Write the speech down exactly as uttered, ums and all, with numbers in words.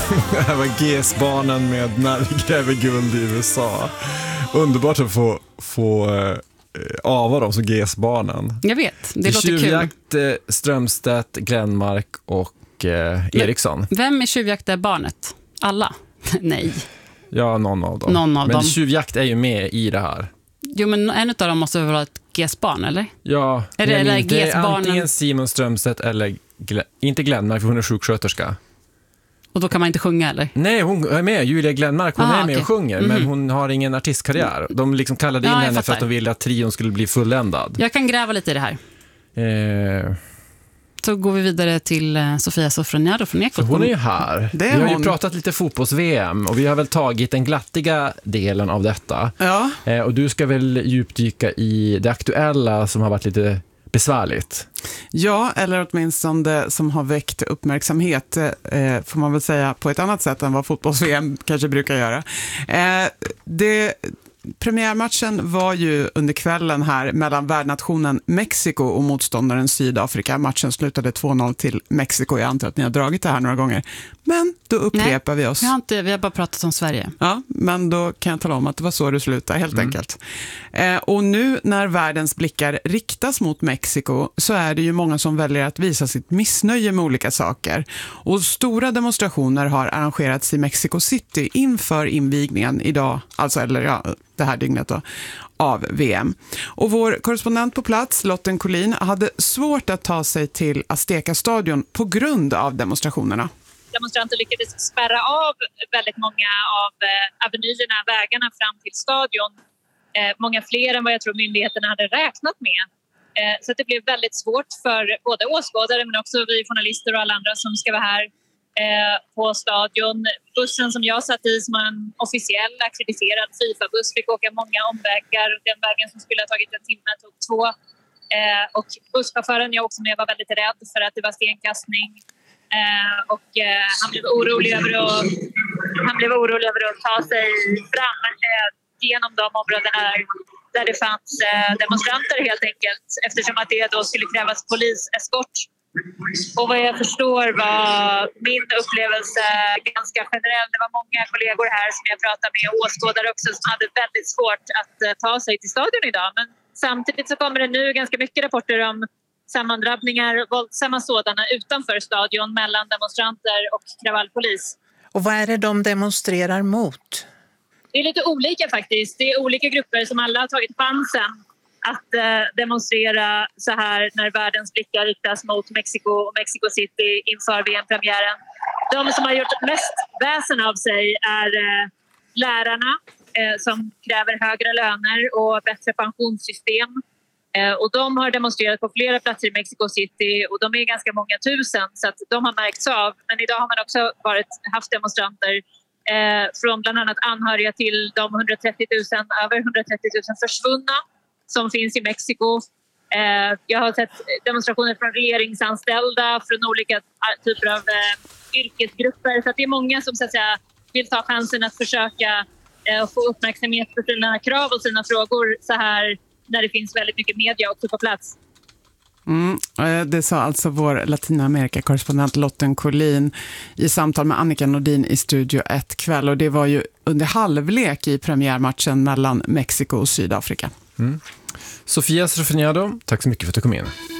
Det här var G S-barnen med När vi gräver guld i U S A. Underbart att få, få eh, ava dem som G S-barnen. Jag vet, det, det låter tjuvjakt, kul. Eh, Strömstedt, Glenmark och eh, Eriksson. Vem är tjuvjakt är barnet? Alla? Nej. Ja, någon av dem. Någon av men dem. tjuvjakt är ju med i det här. Jo, men en av dem måste vara ett G S-barn, eller? Ja, är det, men det är antingen antingen Simon Strömstedt eller Glenn, inte Glenmark, för hon är sjuksköterska. Och då kan man inte sjunga, eller? Nej, hon är med. Julia Glenmark, hon ah, är med okay. och sjunger, mm-hmm. men hon har ingen artistkarriär. De liksom kallade in ja, henne fattar. för att de ville att trion skulle bli fulländad. Jag kan gräva lite i det här. Eh... Så går vi vidare till Sofia Sofroniado från Ekot. Hon är ju här. Det är vi har hon. ju pratat lite fotbolls-V M och vi har väl tagit den glattiga delen av detta. Ja. Eh, och du ska väl djupdyka i det aktuella som har varit lite besvärligt. Ja, eller åtminstone det som har väckt uppmärksamhet, eh, får man väl säga, på ett annat sätt än vad fotbolls-V M kanske brukar göra. Eh, det... Premiärmatchen var ju under kvällen här mellan värdnationen Mexiko och motståndaren Sydafrika. Matchen slutade två noll till Mexiko. Jag antar att ni har dragit det här några gånger. Men då upprepar Nej, vi oss. Vi har, inte, vi har bara pratat om Sverige. Ja, men då kan jag tala om att det var så det slutade, helt mm. enkelt. Eh, och nu när världens blickar riktas mot Mexiko så är det ju många som väljer att visa sitt missnöje med olika saker. Och stora demonstrationer har arrangerats i Mexico City inför invigningen idag, alltså eller ja, det här dygnet då, av V M. Och vår korrespondent på plats, Lotten Collin, hade svårt att ta sig till Azteca-stadion på grund av demonstrationerna. Demonstranter lyckades spärra av väldigt många av eh, avenyerna, vägarna fram till stadion. Eh, många fler än vad jag tror myndigheterna hade räknat med. Eh, så att det blev väldigt svårt för både åskådare men också vi journalister och alla andra som ska vara här eh, på stadion. Bussen som jag satt i, som en officiell akkrediterad FIFA-buss, fick åka många omvägar. Den vägen som skulle ha tagit en timme tog två. Eh, och busschauffören jag också med var väldigt rädd för att det var stenkastning. Eh, och eh, han blev orolig över att, han blev orolig över att ta sig fram eh, genom de områdena där, där det fanns eh, demonstranter helt enkelt, eftersom att det då skulle krävas poliseskort. Och vad jag förstår var min upplevelse ganska generell. Det var många kollegor här som jag pratade med och åskådare också som hade väldigt svårt att eh, ta sig till stadion idag. Men samtidigt så kommer det nu ganska mycket rapporter om sammandrabbningar, våldsamma sådana utanför stadion mellan demonstranter och kravallpolis. Och vad är det de demonstrerar mot? Det är lite olika faktiskt. Det är olika grupper som alla har tagit chansen att eh, demonstrera så här när världens blickar riktas mot Mexiko och Mexico City inför V M-premiären. De som har gjort mest väsen av sig är eh, lärarna eh, som kräver högre löner och bättre pensionssystem. Eh, och de har demonstrerat på flera platser i Mexico City och de är ganska många tusen så att de har märkts av. Men idag har man också varit, haft demonstranter eh, från bland annat anhöriga till de hundratrettio tusen, över hundratrettio tusen försvunna som finns i Mexiko. Eh, jag har sett demonstrationer från regeringsanställda, från olika typer av eh, yrkesgrupper. Så att det är många som så att säga, vill ta chansen att försöka eh, få uppmärksamhet för sina krav och sina frågor så här när det finns väldigt mycket media också på plats. Mm, det sa alltså vår Latinamerika-korrespondent Lotten Collin i samtal med Annika Nordin i Studio ett kväll. Och det var ju under halvlek i premiärmatchen mellan Mexiko och Sydafrika. Mm. Sofia Sofroniado, tack så mycket för att du kom in.